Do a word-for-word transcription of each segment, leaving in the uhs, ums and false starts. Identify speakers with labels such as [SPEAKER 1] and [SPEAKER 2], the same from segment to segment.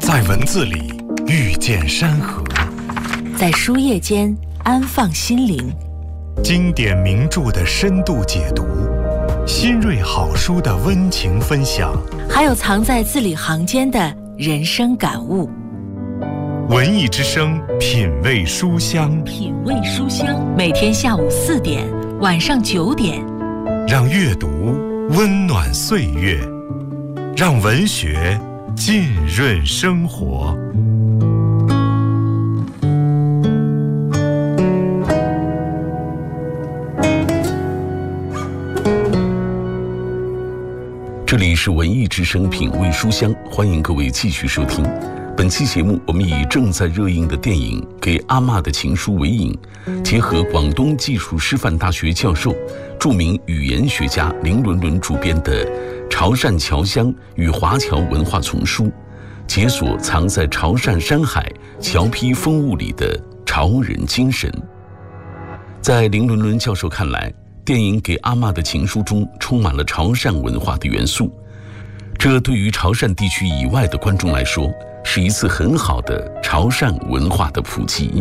[SPEAKER 1] 在文字里遇见山河，
[SPEAKER 2] 在书页间安放心灵。
[SPEAKER 1] 经典名著的深度解读，新锐好书的温情分享，
[SPEAKER 2] 还有藏在字里行间的人生感悟。
[SPEAKER 1] 文艺之声，品味书香，
[SPEAKER 2] 品味书香，每天下午四点，晚上九点，
[SPEAKER 1] 让阅读温暖岁月，让文学浸润生活。
[SPEAKER 3] 这里是文艺之声品味书香，欢迎各位继续收听。本期节目，我们以正在热映的电影《给阿嬷的情书》为引，结合广东技术师范大学教授、著名语言学家林伦伦主编的《潮汕侨乡与华侨文化丛书》，解锁藏在潮汕山海、侨坯风物里的潮人精神。在林伦伦教授看来，电影《给阿嬷的情书》中充满了潮汕文化的元素，这对于潮汕地区以外的观众来说，是一次很好的潮汕文化的普及。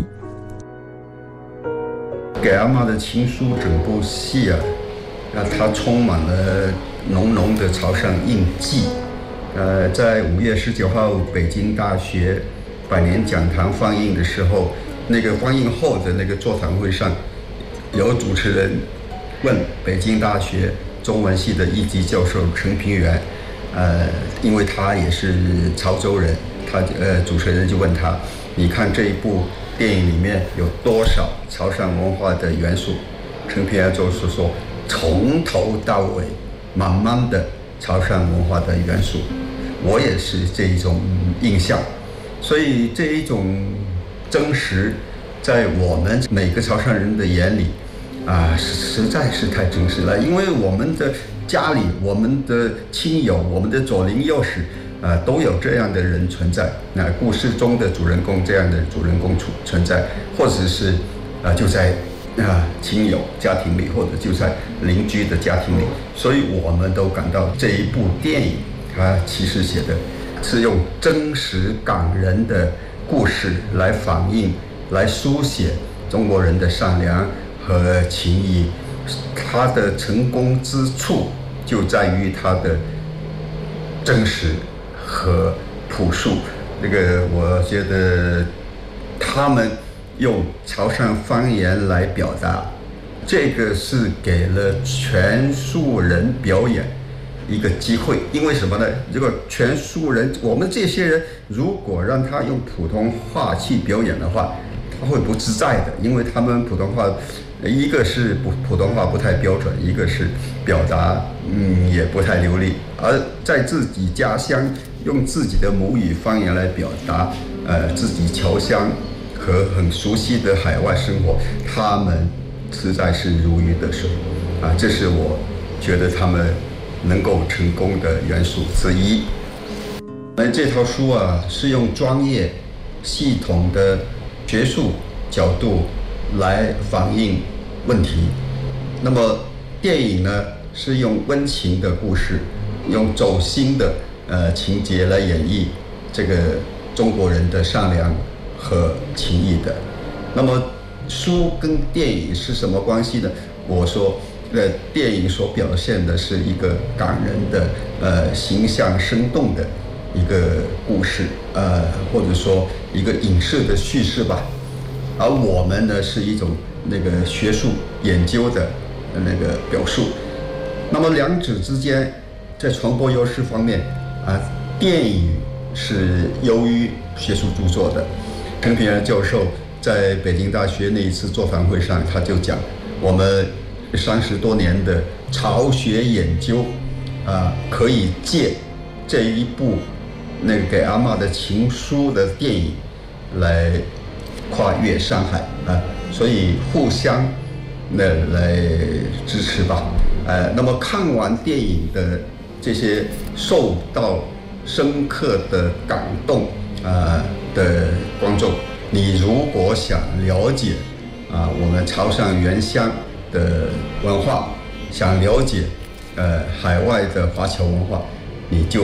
[SPEAKER 4] 给阿嬷的情书整部戏啊，那它充满了浓浓的潮汕印记。呃，在五月十九号北京大学百年讲堂放映的时候，那个放映后的那个座谈会上，有主持人问北京大学中文系的一级教授陈平原，呃，因为他也是潮州人，他呃主持人就问他，你看这一部电影里面有多少潮汕文化的元素？陈平原就是说，从头到尾，满满的潮汕文化的元素。我也是这一种印象，所以这一种真实，在我们每个潮汕人的眼里，啊，实在是太真实了。因为我们的家里、我们的亲友、我们的左邻右舍，啊，都有这样的人存在。那故事中的主人公这样的主人公存在，或者是啊，就在啊亲友家庭里，或者就在邻居的家庭里。所以我们都感到这一部电影，它其实写的是用真实感人的故事来反映、来书写中国人的善良和情谊。它的成功之处就在于它的真实和朴素。这个我觉得他们用潮汕方言来表达，这个是给了全素人表演一个机会。因为什么呢？这个全素人，我们这些人如果让他用普通话去表演的话，他会不自在的，因为他们普通话，一个是普普通话不太标准，一个是表达嗯也不太流利，而在自己家乡用自己的母语方言来表达呃自己侨乡和很熟悉的海外生活，他们实在是如鱼得水啊！这是我觉得他们能够成功的元素之一。那这套书啊，是用专业、系统的学术角度来反映问题。那么电影呢，是用温情的故事，用走心的呃情节来演绎这个中国人的善良和情谊的。那么书跟电影是什么关系呢？我说呃，电影所表现的是一个感人的、呃形象生动的一个故事，呃，或者说一个影视的叙事吧。而我们呢，是一种那个学术研究的那个表述。那么两者之间，在传播优势方面，啊，电影是优于学术著作的。陈平原教授在北京大学那一次座谈会上，他就讲，我们三十多年的潮学研究，啊，可以借这一部那个给阿嬷的情书的电影来跨越山海啊，所以互相那来支持吧。呃，那么看完电影的这些受到深刻的感动啊的观众，你如果想了解啊我们潮汕原乡的文化，想了解呃海外的华侨文化，你就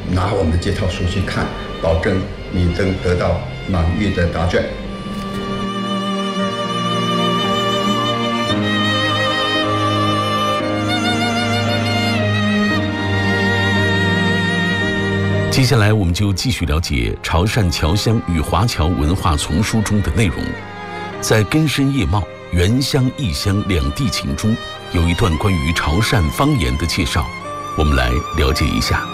[SPEAKER 4] 拿我们这套书去看，保证你能得到满意的答卷。
[SPEAKER 3] 接下来我们就继续了解潮汕侨乡与华侨文化丛书中的内容。在根深叶茂、原乡异乡两地情中，有一段关于潮汕方言的介绍，我们来了解一下。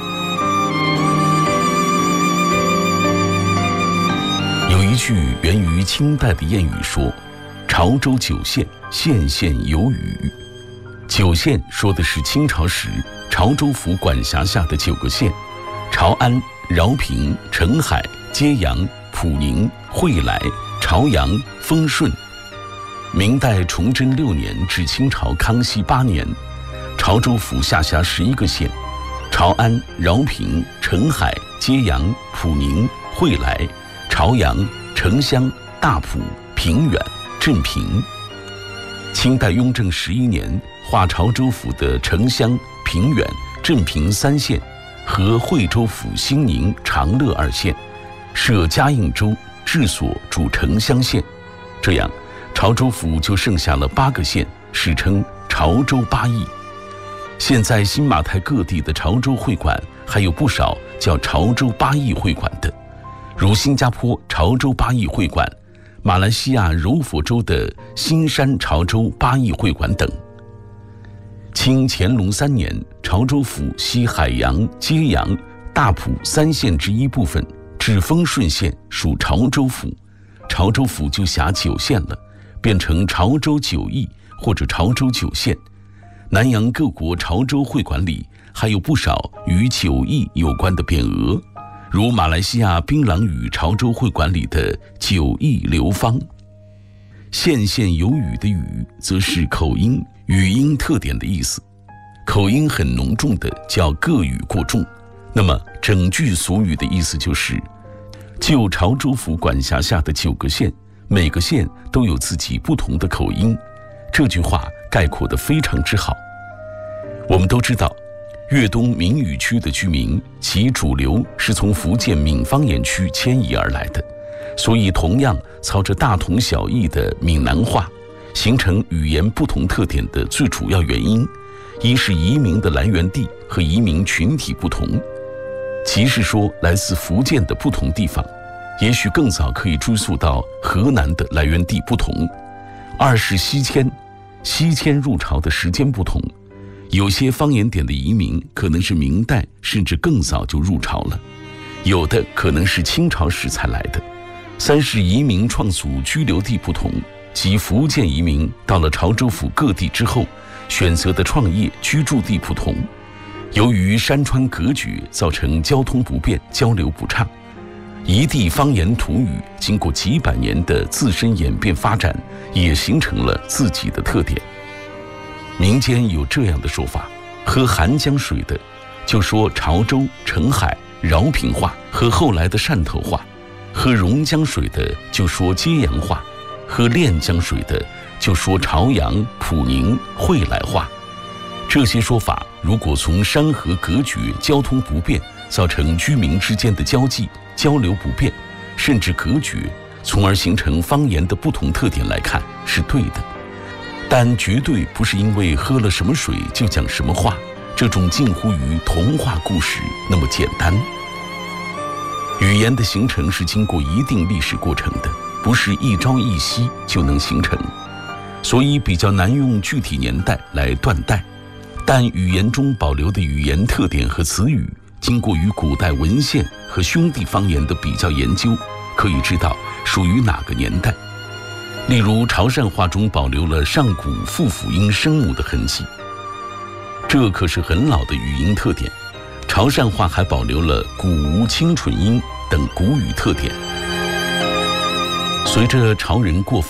[SPEAKER 3] 有一句源于清代的谚语说：“潮州九县，县县有语。”九县说的是清朝时潮州府管辖下的九个县：潮安、饶平、澄海、揭阳、普宁、惠来、潮阳、丰顺。明代崇祯六年至清朝康熙八年，潮州府下辖十一个县：潮安、饶平、澄海、揭阳、普宁、惠来、潮阳、城乡、大埔、平远、镇平。清代雍正十一年划潮州府的城乡、平远、镇平三县和惠州府兴宁、长乐二县，设嘉应州治所主城乡县。这样潮州府就剩下了八个县，史称潮州八邑。现在新马泰各地的潮州会馆还有不少叫潮州八邑会馆的，如新加坡潮州八邑会馆、马来西亚柔佛州的新山潮州八邑会馆等。清乾隆三年，潮州府西海洋、揭阳、大埔三县之一部分至丰顺县属潮州府，潮州府就辖九县了，变成潮州九邑或者潮州九县。南洋各国潮州会馆里还有不少与九邑有关的匾额，如马来西亚槟榔屿潮州会馆里的九邑流芳。县县有语的语则是口音、语音特点的意思，口音很浓重的叫各语过重。那么整句俗语的意思就是，就潮州府管辖下的九个县，每个县都有自己不同的口音。这句话概括得非常之好。我们都知道，粤东闽语区的居民其主流是从福建闽方言区迁移而来的，所以同样操着大同小异的闽南话，形成语言不同特点的最主要原因，一是移民的来源地和移民群体不同，其是说来自福建的不同地方，也许更早可以追溯到河南的来源地不同；二是西迁，西迁入潮的时间不同，有些方言点的移民可能是明代甚至更早就入潮了，有的可能是清朝时才来的；三是移民创祖居留地不同，即福建移民到了潮州府各地之后，选择的创业居住地不同，由于山川隔绝，造成交通不便，交流不畅。一地方言土语经过几百年的自身演变发展，也形成了自己的特点。民间有这样的说法：喝韩江水的就说潮州、澄海、饶平话和后来的汕头话；喝榕江水的就说揭阳话；喝练江水的就说潮阳、普宁、惠来话。这些说法如果从山河隔绝、交通不便，造成居民之间的交际交流不便，甚至隔绝，从而形成方言的不同特点来看，是对的。但绝对不是因为喝了什么水就讲什么话，这种近乎于童话故事那么简单。语言的形成是经过一定历史过程的，不是一朝一夕就能形成，所以比较难用具体年代来断代。但语言中保留的语言特点和词语，经过与古代文献和兄弟方言的比较研究，可以知道属于哪个年代。例如潮汕话中保留了上古复辅音声母的痕迹，这可是很老的语音特点。潮汕话还保留了古无清纯音等古语特点。随着潮人过